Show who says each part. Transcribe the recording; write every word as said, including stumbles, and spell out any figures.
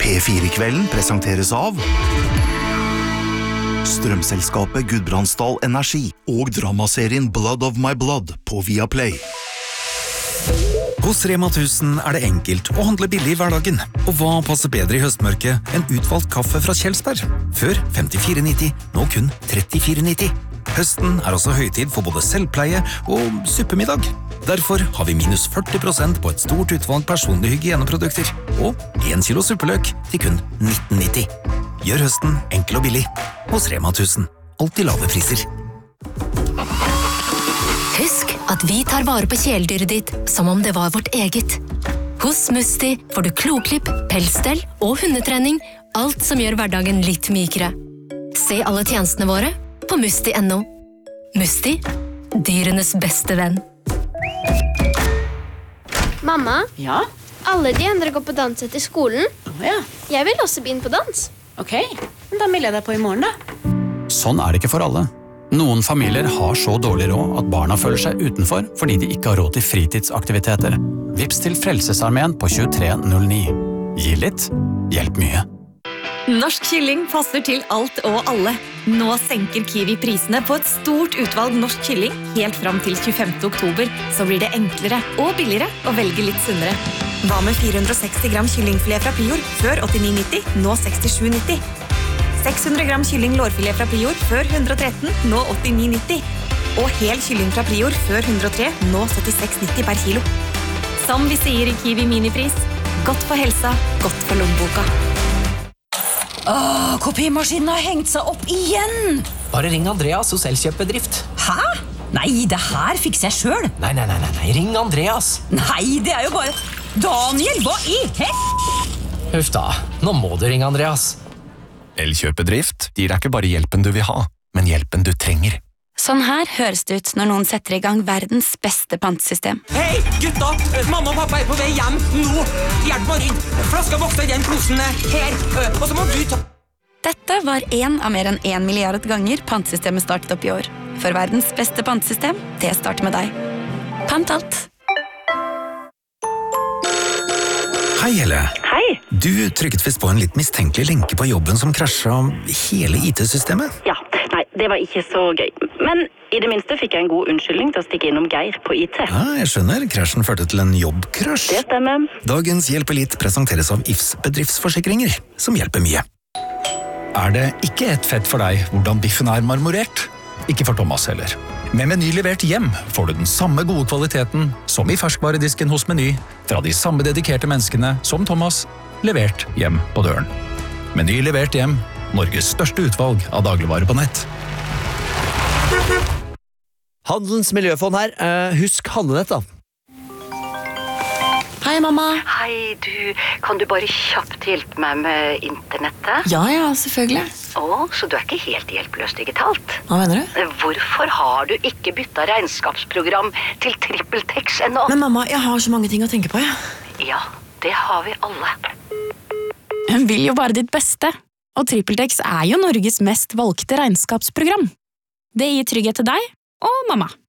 Speaker 1: P fire-kvelden presenteres av strømselskapet Gudbrandsdal Energi og dramaserien Blood of My Blood på Viaplay.
Speaker 2: Hos Rema tusen er det enkelt å handle billig i hverdagen. Og hva passer bedre i høstmørket enn utvalgt kaffe fra Kjelsberg? Før femtifire nitti, nå kun trettifire nitti. Høsten er også høytid for både selvpleie og suppemiddag. Derfor har vi minus førti prosent på et stort utvalg personlige hygieneprodukter. Og en kilo suppeløk til kun nitten nitti. Gjør høsten enkel og billig. Hos Rema tusen. Alltid lave priser.
Speaker 3: Husk at vi tar vare på kjæledyret ditt som om det var vårt eget. Hos Musti får du kloklipp, pelsstell og hundetrening, alt som gjør hverdagen litt mykere. Se alle tjenestene våre på musti punktum no. Musti, dyrenes beste venn.
Speaker 4: Mamma?
Speaker 5: Ja?
Speaker 4: Alle de andre går på dans etter skolen.
Speaker 5: Å ja.
Speaker 4: Jeg vil også begynne på dans.
Speaker 5: Ok, men da melder jeg deg på i morgen da.
Speaker 6: Sånn er det ikke for alle. Noen familier har så dårlig råd at barna føler seg utenfor fordi de ikke har råd til fritidsaktiviteter. Vips til Frelsesarmeen på tjuetre null ni. Gi litt, hjelp mye.
Speaker 7: Norsk kylling passer til alt og alle. Nå senker Kiwi prisene på et stort utvalg norsk kylling helt fram til tjuefemte oktober, så blir det enklere og billigere å velge litt sunnere. Hva med fire hundre og seksti gram kyllingfilet fra Prior, før åttini nitti, nå sekstisju nitti? seks hundre gram kylling lårfilet fra Prior, før hundre og tretten, nå åttini nitti. Og hel kylling fra Prior, før hundre og tre, nå syttiseks nitti per kilo. Som vi sier i Kiwi Minipris, godt for helsa, godt for lommeboka.
Speaker 8: Åh, kopimaskinen har hengt seg opp igjen!
Speaker 9: Bare ring Andreas hos Elkjøp-bedrift.
Speaker 8: Hæ? Nei, det her fikser jeg selv.
Speaker 9: Nei, nei, nei, nei, ring Andreas.
Speaker 8: Nei, det er jo bare... Daniel, hva i hel?
Speaker 9: Huff da, nå må du ringe Andreas.
Speaker 2: Elkjøp-bedrift gir deg ikke bare hjelpen du vil ha, men hjelpen du trenger.
Speaker 10: Sånn her høres det ut når noen setter i gang verdens beste pantesystem.
Speaker 9: Hei, gutta! Mamma og pappa er på vei hjem nå. Hjelp meg inn. Flaska vokser i den posen her. Og så må du ta...
Speaker 10: Dette var en av mer enn en milliard ganger pantesystemet startet opp i år. For verdens beste pantesystem, det starter med deg. Pant alt.
Speaker 2: Hei, Helle.
Speaker 11: Hei.
Speaker 2: Du trykket visst på en litt mistenkelig lenke på jobben som krasjet hele I T-systemet.
Speaker 11: Ja, nei, det var ikke så gøy. Men i det minste fikk jeg en god unnskyldning til å stikke innom Geir på I T.
Speaker 2: Ja, jeg skjønner. Krasjen førte til en jobbkrasj.
Speaker 11: Det stemmer.
Speaker 2: Dagens Hjelp Elite presenteres av I F S bedriftsforsikringer, som hjelper mye. Er det ikke et fett for deg hvordan biffen er marmorert? Ikke for Thomas heller. Med Meny levert hjem får du den samme gode kvaliteten som i ferskvaredisken hos Meny, fra de samme dedikerte menneskene som Thomas, levert hjem på døren. Meny levert hjem, Norges største utvalg av dagligvarer på nett.
Speaker 12: Handelens miljøfond her. Uh, husk handlenett da.
Speaker 5: Hei, mamma.
Speaker 13: Hei, du. Kan du bare kjapt hjelpe meg med internettet?
Speaker 5: Ja, ja, selvfølgelig.
Speaker 13: Å, så du er ikke helt hjelpeløs digitalt?
Speaker 5: Hva mener du?
Speaker 13: Hvorfor har du ikke byttet regnskapsprogram til TrippelTex ennå?
Speaker 5: Men mamma, jeg har så mange ting å tenke på, ja.
Speaker 13: Ja, det har vi alle.
Speaker 14: Hun vil jo bare ditt beste. Og TrippelTex er jo Norges mest valgte regnskapsprogram. Det gir trygghet til deg og mamma.